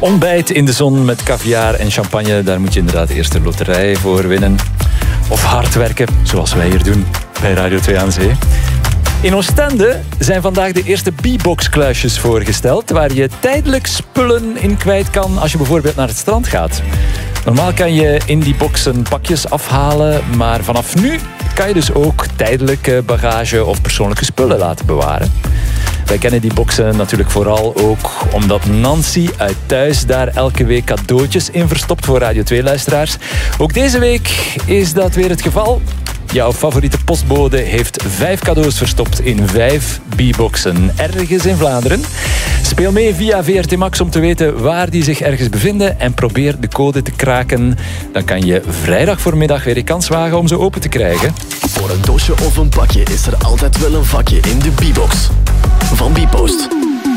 Ontbijt in de zon met caviar en champagne. Daar moet je inderdaad eerst de loterij voor winnen. Of hard werken, zoals wij hier doen bij Radio 2 aan Zee. In Oostende zijn vandaag de eerste B-box-kluisjes voorgesteld, waar je tijdelijk spullen in kwijt kan als je bijvoorbeeld naar het strand gaat. Normaal kan je in die boxen pakjes afhalen, maar vanaf nu kan je dus ook tijdelijk bagage of persoonlijke spullen laten bewaren. Wij kennen die boxen natuurlijk vooral ook omdat Nancy uit Thuis daar elke week cadeautjes in verstopt voor Radio 2-luisteraars. Ook deze week is dat weer het geval. Jouw favoriete postbode heeft 5 cadeaus verstopt in 5 B-boxen ergens in Vlaanderen. Speel mee via VRT Max om te weten waar die zich ergens bevinden en probeer de code te kraken. Dan kan je vrijdag voormiddag weer je kans wagen om ze open te krijgen. Voor een doosje of een pakje is er altijd wel een vakje in de B-box van Bpost.